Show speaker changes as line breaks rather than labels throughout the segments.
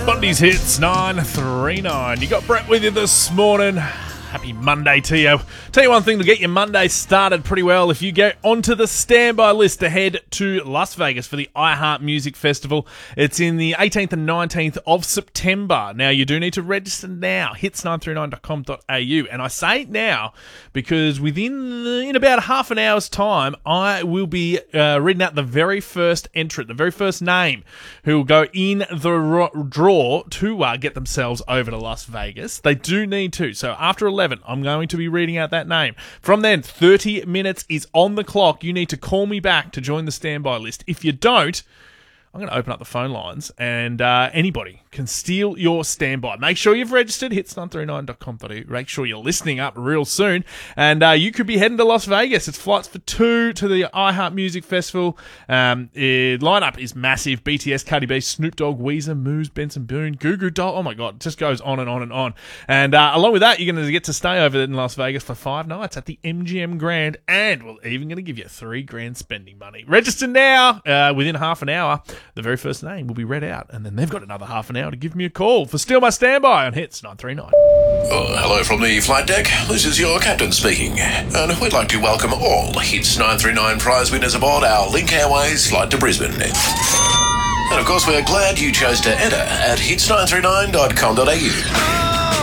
Bundy's Hits 939. You got Brett with you this morning. Happy Monday to you. Tell you one thing to get your Monday started pretty well. If you get onto the standby list to head to Las Vegas for the iHeart Music Festival, it's in the 18th and 19th of September. Now, you do need to register now. hits939.com.au. And I say now because in about half an hour's time, I will be reading out the very first entrant, the very first name who will go in the draw to get themselves over to Las Vegas. They do need to. So after 11, I'm going to be reading out that name. From then, 30 minutes is on the clock. You need to call me back to join the standby list. If you don't, I'm going to open up the phone lines and anybody can steal your standby. Make sure you've registered, hits939.com.au. Make sure you're listening up real soon. And you could be heading to Las Vegas. It's flights for two to the iHeart Music Festival. Lineup is massive. BTS, Cardi B, Snoop Dogg, Weezer, Moose, Benson Boone, Goo Goo Dolls. Oh my God, it just goes on and on and on. And along with that, you're going to get to stay over in Las Vegas for 5 nights at the MGM Grand. And we're even going to give you $3,000 spending money. Register now. Within half an hour, the very first name will be read out. And then they've got another half an hour to give me a call for Steal My Standby on Hits 939.
Hello from the flight deck. This is your captain speaking. And we'd like to welcome all Hits 939 prize winners aboard our Link Airways flight to Brisbane. And of course, we're glad you chose to enter at hits939.com.au.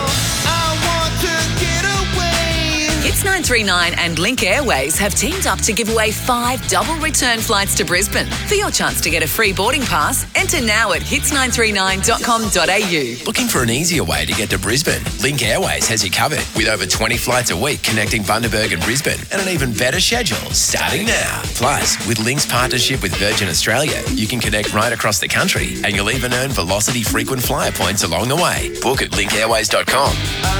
Hits 939 and Link Airways have teamed up to give away 5 double return flights to Brisbane. For your chance to get a free boarding pass, enter now at hits939.com.au.
Looking for an easier way to get to Brisbane? Link Airways has you covered with over 20 flights a week connecting Bundaberg and Brisbane and an even better schedule starting now. Plus, with Link's partnership with Virgin Australia, you can connect right across the country and you'll even earn Velocity frequent flyer points along the way. Book at linkairways.com.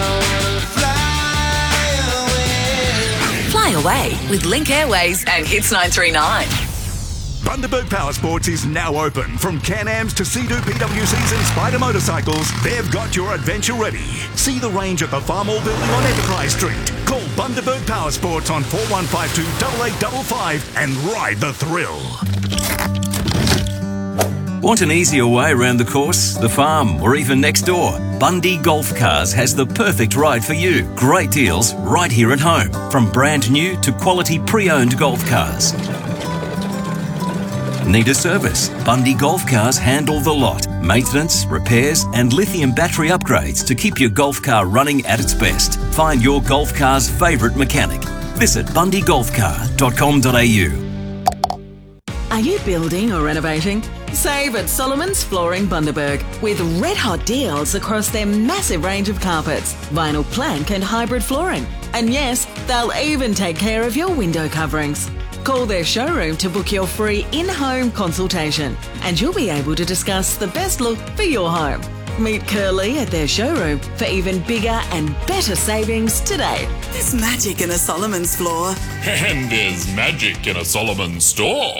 Fly away with Link Airways and Hits 939.
Bundaberg Power Sports is now open. From Can-Ams to Sea-Doo PWCs and Spider motorcycles, they've got your adventure ready. See the range at the Farmall Building on Enterprise Street. Call Bundaberg Power Sports on 4152-8855 and ride the thrill.
Want an easier way around the course, the farm, or even next door? Bundy Golf Cars has the perfect ride for you. Great deals right here at home. From brand new to quality pre-owned golf cars. Need a service? Bundy Golf Cars handle the lot. Maintenance, repairs and lithium battery upgrades to keep your golf car running at its best. Find your golf car's favourite mechanic. Visit bundygolfcar.com.au.
Are you building or renovating? Save at Solomon's Flooring Bundaberg with red-hot deals across their massive range of carpets, vinyl plank and hybrid flooring. And yes, they'll even take care of your window coverings. Call their showroom to book your free in-home consultation and you'll be able to discuss the best look for your home. Meet Curly at their showroom for even bigger and better savings today.
There's magic in a Solomon's floor.
And there's magic in a Solomon's store.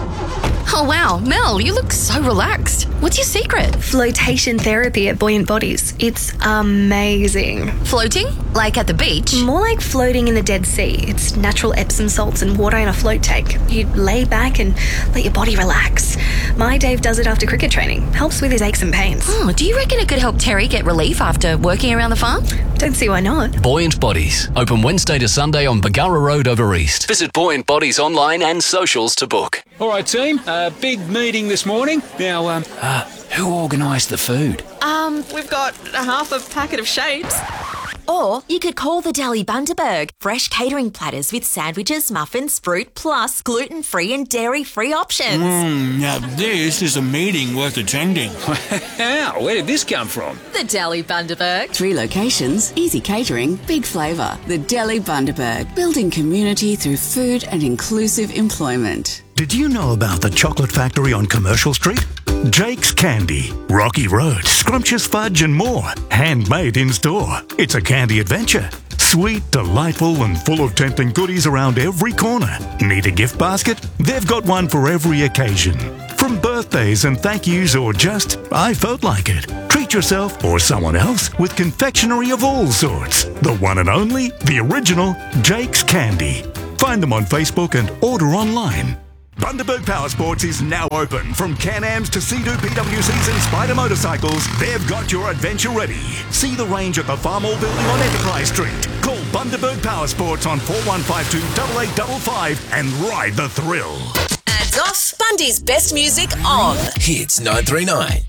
Oh wow, Mel, you look so relaxed. What's your secret?
Flotation therapy at Buoyant Bodies. It's amazing.
Floating? Like at the beach?
More like floating in the Dead Sea. It's natural Epsom salts and water in a float tank. You lay back and let your body relax. My Dave does it after cricket training. Helps with his aches and pains.
Oh, do you reckon it could help Terry get relief after working around the farm?
Don't see why not.
Buoyant Bodies. Open Wednesday to Sunday on Bargara Road over East. Visit Buoyant Bodies online and socials to book.
All right, team. Big meeting this morning. Now, who organised the food?
We've got half a packet of shapes.
Or you could call the Deli Bundaberg. Fresh catering platters with sandwiches, muffins, fruit, plus gluten-free and dairy-free options.
Now this is a meeting worth attending.
How? Where did this come from?
The Deli Bundaberg.
3 locations, easy catering, big flavour. The Deli Bundaberg. Building community through food and inclusive employment.
Did you know about the chocolate factory on Commercial Street? Jake's Candy, Rocky Road, scrumptious fudge and more. Handmade in store. It's a candy adventure. Sweet, delightful and full of tempting goodies around every corner. Need a gift basket? They've got one for every occasion. From birthdays and thank yous or just, I felt like it. Treat yourself or someone else with confectionery of all sorts. The one and only, the original Jake's Candy. Find them on Facebook and order online. Bundaberg Power Sports is now open. From Can-Ams to Sea-Doo PWCs and Spider motorcycles, they've got your adventure ready. See the range at the Farmall building on Enterprise Street. Call Bundaberg Power Sports on 4152 8855 and ride the thrill.
Ads off, Bundy's best music on.
Hits 939.